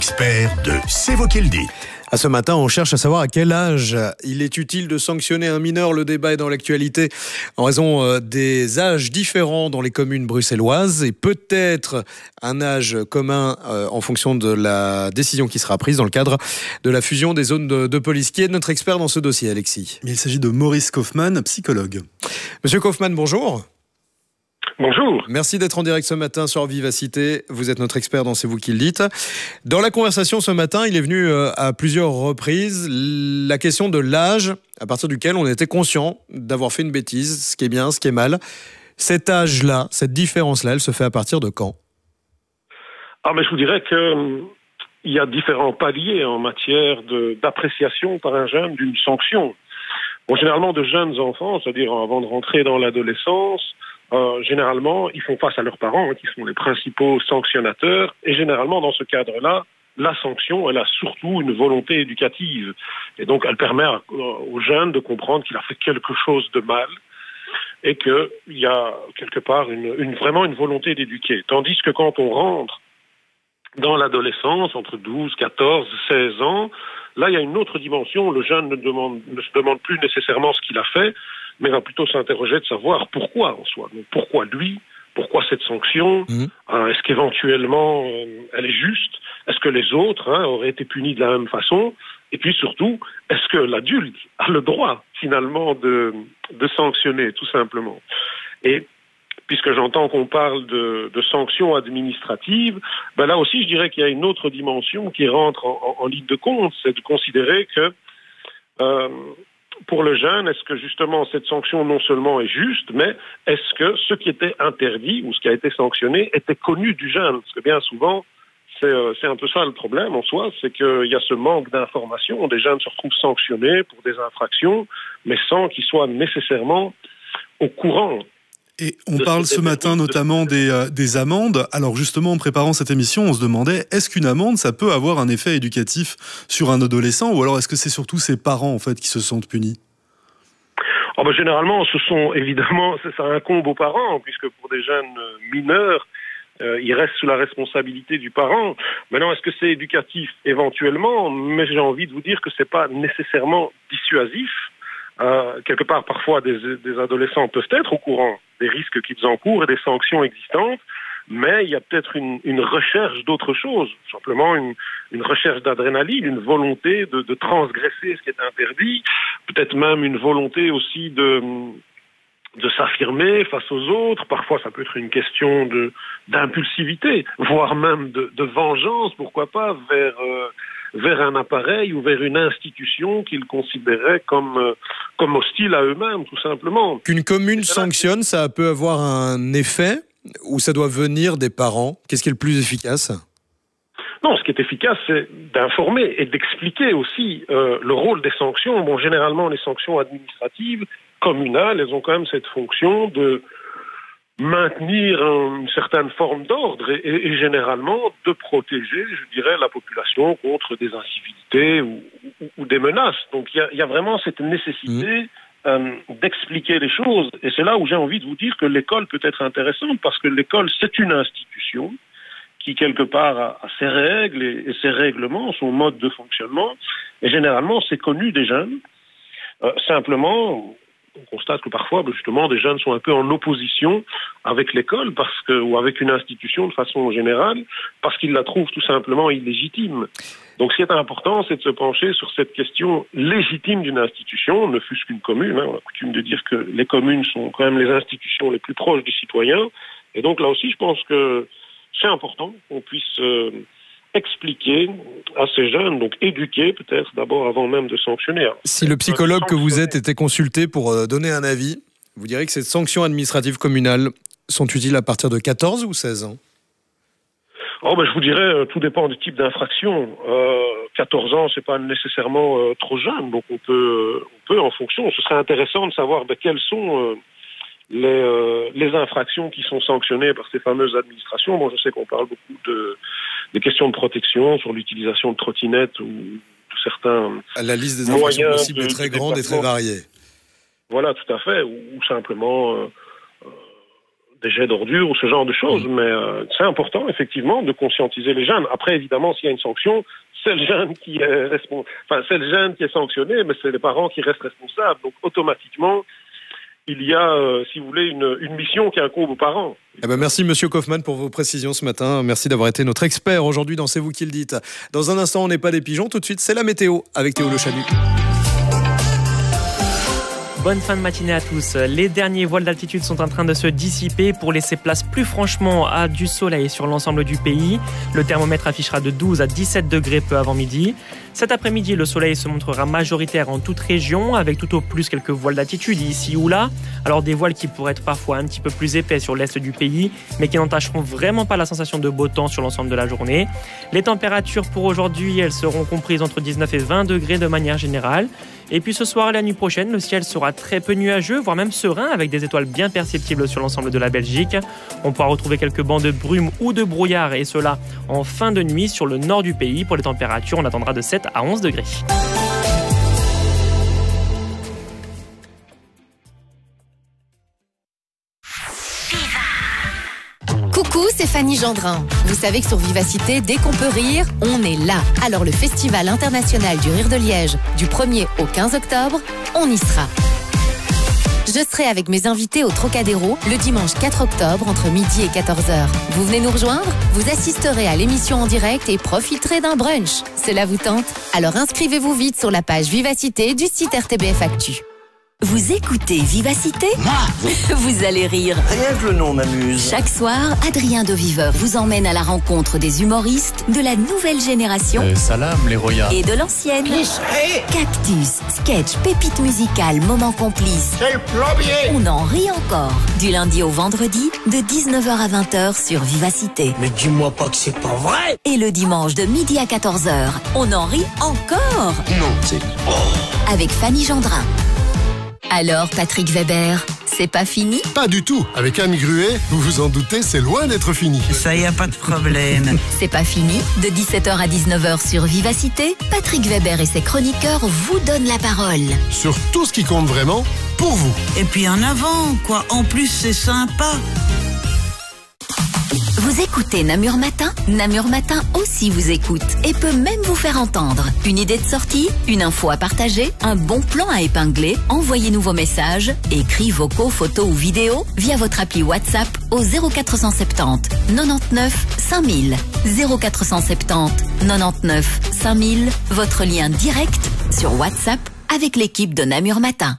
l'expert de C'est vous qui le dites. À ce matin, on cherche à savoir à quel âge il est utile de sanctionner un mineur. Le débat est dans l'actualité en raison des âges différents dans les communes bruxelloises et peut-être un âge commun en fonction de la décision qui sera prise dans le cadre de la fusion des zones de police. Qui est notre expert dans ce dossier, Alexis ? Il s'agit de Maurice Kaufmann, psychologue. Monsieur Kaufmann, bonjour. Bonjour. Merci d'être en direct ce matin sur Vivacité. Vous êtes notre expert dans C'est vous qui le dites. Dans la conversation ce matin, il est venu à plusieurs reprises la question de l'âge à partir duquel on était conscient d'avoir fait une bêtise, ce qui est bien, ce qui est mal. Cet âge-là, cette différence-là, elle se fait à partir de quand ? Mais je vous dirais que il y a différents paliers en matière d'appréciation par un jeune d'une sanction. Bon, généralement de jeunes enfants, c'est-à-dire avant de rentrer dans l'adolescence, généralement, ils font face à leurs parents, qui sont les principaux sanctionnateurs, et généralement, dans ce cadre-là, la sanction, elle a surtout une volonté éducative. Et donc, elle permet aux jeunes de comprendre qu'il a fait quelque chose de mal, et qu'il y a quelque part vraiment une volonté d'éduquer. Tandis que quand on rentre dans l'adolescence, entre 12, 14, 16 ans, là, il y a une autre dimension. Le jeune ne se demande plus nécessairement ce qu'il a fait, mais va plutôt s'interroger de savoir pourquoi en soi. Donc, pourquoi lui ? Pourquoi cette sanction ? Est-ce qu'éventuellement elle est juste ? Est-ce que les autres auraient été punis de la même façon ? Et puis surtout, est-ce que l'adulte a le droit finalement de sanctionner, tout simplement ? Et puisque j'entends qu'on parle de sanctions administratives, là aussi je dirais qu'il y a une autre dimension qui rentre en ligne de compte, c'est de considérer que pour le jeune, est-ce que justement cette sanction non seulement est juste, mais est-ce que ce qui était interdit ou ce qui a été sanctionné était connu du jeune ? Parce que bien souvent, c'est un peu ça le problème en soi, c'est qu'il y a ce manque d'information. Des jeunes se retrouvent sanctionnés pour des infractions, mais sans qu'ils soient nécessairement au courant. Et on parle ce matin notamment des amendes. Alors justement, en préparant cette émission, on se demandait, est-ce qu'une amende, ça peut avoir un effet éducatif sur un adolescent, ou alors est-ce que c'est surtout ses parents en fait qui se sentent punis ? Généralement, ça incombe aux parents, puisque pour des jeunes mineurs, il reste sous la responsabilité du parent. Maintenant, est-ce que c'est éducatif ? Éventuellement, mais j'ai envie de vous dire que c'est pas nécessairement dissuasif. Quelque part, parfois, des adolescents peuvent être au courant des risques qu'ils encourent et des sanctions existantes, mais il y a peut-être une recherche d'autre chose, simplement une recherche d'adrénaline, une volonté de transgresser ce qui est interdit, peut-être même une volonté aussi de s'affirmer face aux autres. Parfois, ça peut être une question d'impulsivité, voire même de vengeance, pourquoi pas, vers un appareil ou vers une institution qu'ils considéraient comme hostile à eux-mêmes, tout simplement. Qu'une commune sanctionne, ça peut avoir un effet ou ça doit venir des parents ? Qu'est-ce qui est le plus efficace ? Non, ce qui est efficace, c'est d'informer et d'expliquer aussi le rôle des sanctions. Bon, généralement, les sanctions administratives, communales, elles ont quand même cette fonction de maintenir une certaine forme d'ordre et généralement de protéger, je dirais, la population contre des incivilités ou des menaces. Donc il y a vraiment cette nécessité d'expliquer les choses. Et c'est là où j'ai envie de vous dire que l'école peut être intéressante, parce que l'école, c'est une institution qui, quelque part, a ses règles et ses règlements, son mode de fonctionnement. Et généralement, c'est connu des jeunes. Simplement, on constate que parfois, justement, des jeunes sont un peu en opposition avec l'école ou avec une institution de façon générale, parce qu'ils la trouvent tout simplement illégitime. Donc, ce qui est important, c'est de se pencher sur cette question légitime d'une institution, ne fût-ce qu'une commune. On a coutume de dire que les communes sont quand même les institutions les plus proches des citoyens. Et donc, là aussi, je pense que c'est important qu'on puisse expliquer à ces jeunes, donc éduquer peut-être d'abord avant même de sanctionner. Si le psychologue que vous êtes était consulté pour donner un avis, vous direz que ces sanctions administratives communales sont utiles à partir de 14 ou 16 ans ? Je vous dirais, tout dépend du type d'infraction. 14 ans, c'est pas nécessairement trop jeune, donc on peut en fonction. Ce serait intéressant de savoir quelles sont les infractions qui sont sanctionnées par ces fameuses administrations. Bon, je sais qu'on parle beaucoup des questions de protection sur l'utilisation de trottinettes ou de certains la liste des infractions possibles est très grande et très variée. Voilà, tout à fait. Ou simplement des jets d'ordures ou ce genre de choses. Mais c'est important, effectivement, de conscientiser les jeunes. Après, évidemment, s'il y a une sanction, c'est le jeune qui est c'est le jeune qui est sanctionné, mais c'est les parents qui restent responsables. Donc, automatiquement, il y a, si vous voulez, une mission qui incombe aux parents. Merci Monsieur Kaufmann pour vos précisions ce matin. Merci d'avoir été notre expert aujourd'hui dans C'est vous qui le dites. Dans un instant, on n'est pas des pigeons. Tout de suite, c'est la météo avec Théo Le Chanu. Bonne fin de matinée à tous. Les derniers voiles d'altitude sont en train de se dissiper pour laisser place plus franchement à du soleil sur l'ensemble du pays. Le thermomètre affichera de 12 à 17 degrés peu avant midi. Cet après-midi, le soleil se montrera majoritaire en toute région, avec tout au plus quelques voiles d'altitude ici ou là. Alors des voiles qui pourraient être parfois un petit peu plus épais sur l'est du pays, mais qui n'entacheront vraiment pas la sensation de beau temps sur l'ensemble de la journée. Les températures pour aujourd'hui, elles seront comprises entre 19 et 20 degrés de manière générale. Et puis ce soir et la nuit prochaine, le ciel sera très peu nuageux, voire même serein, avec des étoiles bien perceptibles sur l'ensemble de la Belgique. On pourra retrouver quelques bancs de brume ou de brouillard, et cela en fin de nuit sur le nord du pays. Pour les températures, on attendra de 7 à 11 degrés. Coucou, c'est Fanny Gendrin. Vous savez que sur Vivacité, dès qu'on peut rire, on est là. Alors le Festival international du rire de Liège, du 1er au 15 octobre, on y sera. Je serai avec mes invités au Trocadéro le dimanche 4 octobre entre midi et 14h. Vous venez nous rejoindre ? Vous assisterez à l'émission en direct et profiterez d'un brunch. Cela vous tente ? Alors inscrivez-vous vite sur la page Vivacité du site RTBF Actu. Vous écoutez Vivacité ? Vous allez rire. Rien que le nom m'amuse. Chaque soir, Adrien de Viveur vous emmène à la rencontre des humoristes de la nouvelle génération Salam, les royas. et de l'ancienne. Cactus, sketch, pépites musicales, moments complices. C'est le plombier. On en rit encore. Du lundi au vendredi, de 19h à 20h sur Vivacité. Mais dis-moi pas que c'est pas vrai. Et le dimanche de midi à 14h, on en rit encore. Non, c'est... Avec Fanny Gendrin. Alors, Patrick Weber, c'est pas fini ? Pas du tout. Avec Anne Gruet, vous vous en doutez, c'est loin d'être fini. Ça y a pas de problème. C'est pas fini. De 17h à 19h sur Vivacité, Patrick Weber et ses chroniqueurs vous donnent la parole. Sur tout ce qui compte vraiment, pour vous. Et puis en avant, quoi. En plus, c'est sympa. Vous écoutez Namur Matin ? Namur Matin aussi vous écoute et peut même vous faire entendre. Une idée de sortie ? Une info à partager ? Un bon plan à épingler ? Envoyez-nous vos messages, écrits, vocaux, photos ou vidéos via votre appli WhatsApp au 0470 99 5000. 0470 99 5000, votre lien direct sur WhatsApp avec l'équipe de Namur Matin.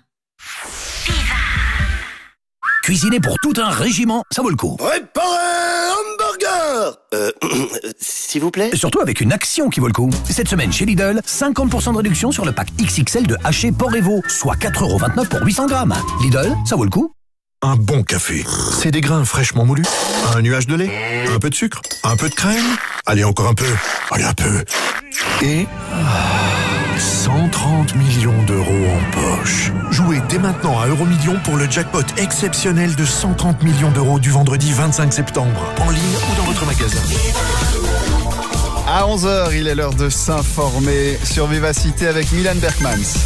Cuisiner pour tout un régiment, ça vaut le coup. Préparez hamburger. S'il vous plaît. Surtout avec une action qui vaut le coup. Cette semaine chez Lidl, 50% de réduction sur le pack XXL de haché porc et veau, soit 4,29€ pour 800 grammes. Lidl, ça vaut le coup. Un bon café, c'est des grains fraîchement moulus, un nuage de lait, un peu de sucre, un peu de crème, allez encore un peu, allez un peu, et 130 millions d'euros en poche. Jouez dès maintenant à Euromillions pour le jackpot exceptionnel de 130 millions d'euros du vendredi 25 septembre, en ligne ou dans votre magasin. À 11h, il est l'heure de s'informer sur Vivacité avec Milan Berkmans.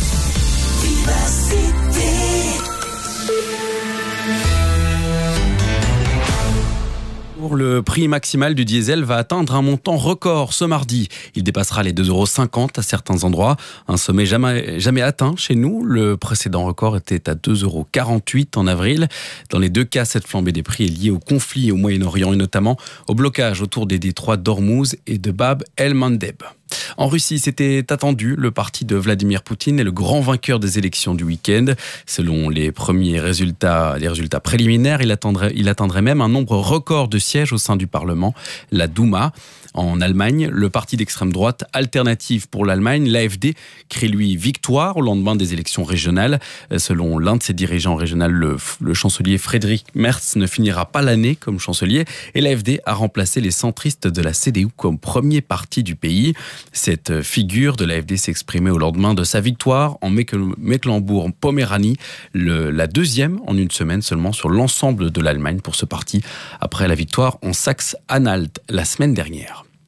Le prix maximal du diesel va atteindre un montant record ce mardi. Il dépassera les 2,50€ à certains endroits. Un sommet jamais atteint chez nous. Le précédent record était à 2,48€ en avril. Dans les deux cas, cette flambée des prix est liée au conflit au Moyen-Orient et notamment au blocage autour des détroits d'Ormuz et de Bab el-Mandeb. En Russie, c'était attendu. Le parti de Vladimir Poutine est le grand vainqueur des élections du week-end. Selon les premiers résultats préliminaires, il atteindrait même un nombre record de sièges au sein du Parlement, la Douma. En Allemagne, le parti d'extrême droite Alternative pour l'Allemagne, l'AfD, crie lui victoire au lendemain des élections régionales. Selon l'un de ses dirigeants régionaux, le chancelier Friedrich Merz ne finira pas l'année comme chancelier et l'AfD a remplacé les centristes de la CDU comme premier parti du pays. Cette figure de l'AfD s'exprimait au lendemain de sa victoire en Mecklembourg-Poméranie, la deuxième en une semaine seulement sur l'ensemble de l'Allemagne pour ce parti, après la victoire en Saxe-Anhalt la semaine dernière.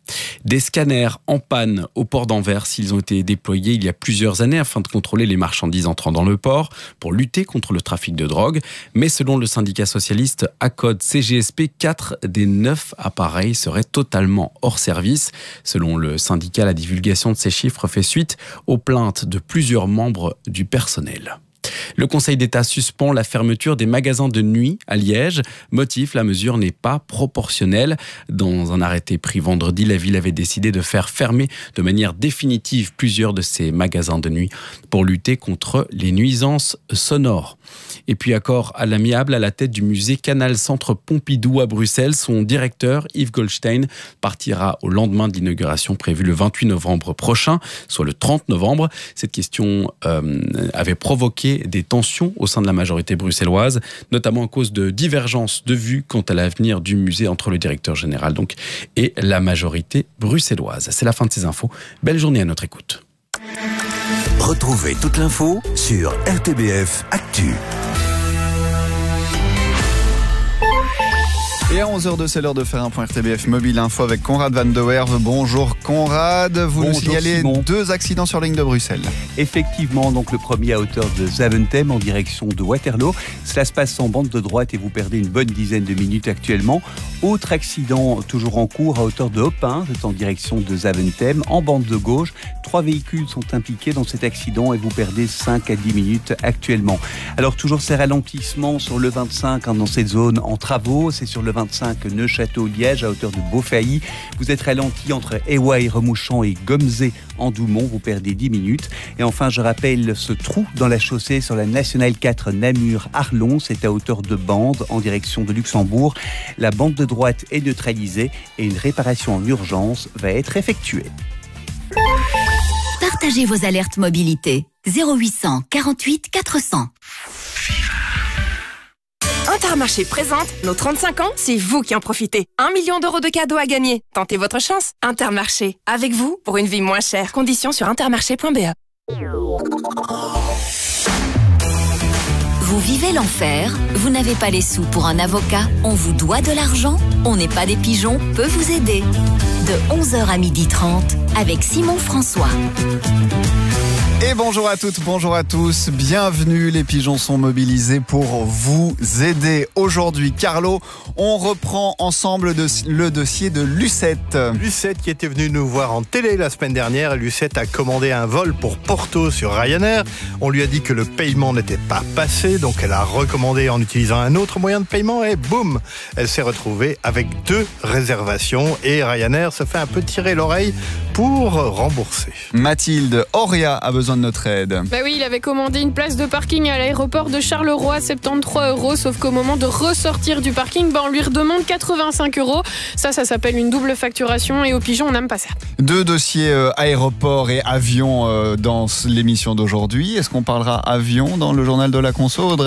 Des scanners en panne au port d'Anvers, ils ont été déployés il y a plusieurs années afin de contrôler les marchandises entrant dans le port pour lutter contre le trafic de drogue. Mais selon le syndicat socialiste ACODE CGSP, 4 des 9 appareils seraient totalement hors service. Selon le syndicat, la divulgation de ces chiffres fait suite aux plaintes de plusieurs membres du personnel. Le Conseil d'État suspend la fermeture des magasins de nuit à Liège. Motif, la mesure n'est pas proportionnelle. Dans un arrêté pris vendredi, la ville avait décidé de faire fermer de manière définitive plusieurs de ces magasins de nuit pour lutter contre les nuisances sonores. Et puis accord à l'amiable à la tête du musée Canal Centre Pompidou à Bruxelles. Son directeur, Yves Goldstein, partira au lendemain de l'inauguration prévue le 28 novembre prochain, soit le 30 novembre. Cette question avait provoqué des tensions au sein de la majorité bruxelloise, notamment à cause de divergences de vues quant à l'avenir du musée entre le directeur général et la majorité bruxelloise. C'est la fin de ces infos. Belle journée à notre écoute. Retrouvez toute l'info sur RTBF Actu. Et à 11h02, c'est l'heure de faire un point RTBF Mobile Info avec Conrad Van de Werve. Bonjour Conrad, vous nous signalez Simon. 2 accidents sur la ligne de Bruxelles. Effectivement, donc le premier à hauteur de Zaventem en direction de Waterloo. Cela se passe en bande de droite et vous perdez une bonne dizaine de minutes actuellement. Autre accident toujours en cours à hauteur de Hopin, c'est en direction de Zaventem en bande de gauche. 3 véhicules sont impliqués dans cet accident et vous perdez 5 à 10 minutes actuellement. Alors toujours ces ralentissements sur le 25 dans cette zone en travaux, c'est sur le 25 Neuchâteau-Liège à hauteur de Beaufailly. Vous êtes ralenti entre Ewaï, Remouchant et Gomzé en Doumont, vous perdez 10 minutes. Et enfin, je rappelle ce trou dans la chaussée sur la Nationale 4 Namur-Arlon, c'est à hauteur de Bande en direction de Luxembourg. La bande de droite est neutralisée et une réparation en urgence va être effectuée. Partagez vos alertes mobilité. 0800 48 400. Intermarché présente nos 35 ans, c'est vous qui en profitez. 1 million d'euros de cadeaux à gagner. Tentez votre chance. Intermarché, avec vous pour une vie moins chère. Conditions sur intermarché.be. Vous vivez l'enfer? Vous n'avez pas les sous pour un avocat? On vous doit de l'argent? On n'est pas des pigeons peut vous aider. De 11h à 12h30 avec Simon François. Et bonjour à toutes, bonjour à tous, bienvenue, les pigeons sont mobilisés pour vous aider. Aujourd'hui, Carlo, on reprend ensemble le dossier de Lucette. Lucette qui était venue nous voir en télé la semaine dernière. Lucette a commandé un vol pour Porto sur Ryanair. On lui a dit que le paiement n'était pas passé, donc elle a recommandé en utilisant un autre moyen de paiement et boum, elle s'est retrouvée avec 2 réservations et Ryanair se fait un peu tirer l'oreille pour rembourser. Mathilde, Auria a besoin de notre aide. Bah oui, il avait commandé une place de parking à l'aéroport de Charleroi, 73 €, sauf qu'au moment de ressortir du parking, on lui redemande 85 €. Ça s'appelle une double facturation et au pigeon, on n'aime pas ça. 2 dossiers aéroport et avion dans l'émission d'aujourd'hui. Est-ce qu'on parlera avion dans le journal de la conso, Audrey ?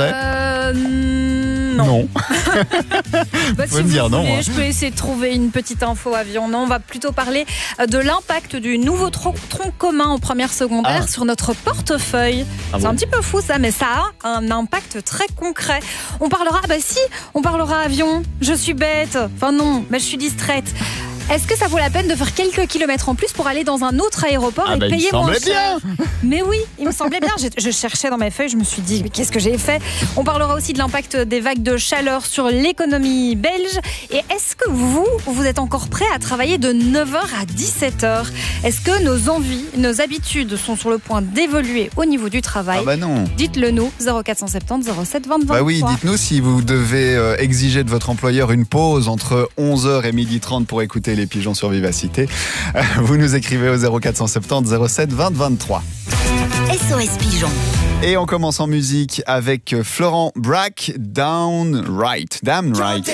Non. Vous pouvez me dire non. Je peux essayer de trouver une petite info avion. Non, on va plutôt parler de l'impact du nouveau tronc commun en première secondaire sur notre portefeuille. C'est un petit peu fou ça, mais ça a un impact très concret. On parlera, on parlera avion. Je suis bête. Enfin non, mais je suis distraite. Est-ce que ça vaut la peine de faire quelques kilomètres en plus pour aller dans un autre aéroport et payer moins cher ? Mais oui, il me semblait bien. Je cherchais dans mes feuilles, je me suis dit, mais qu'est-ce que j'ai fait ? On parlera aussi de l'impact des vagues de chaleur sur l'économie belge. Et est-ce que vous êtes encore prêts à travailler de 9h à 17h ? Est-ce que nos envies, nos habitudes sont sur le point d'évoluer au niveau du travail ? Non. Dites-le nous, 0470 07 20 23. Bah oui, dites-nous si vous devez exiger de votre employeur une pause entre 11h et 12h30 pour écouter les pigeons sur Vivacité. Vous nous écrivez au 0470 07 20 23. SOS Pigeon. Et on commence en musique avec Florent Braque, Damn Right.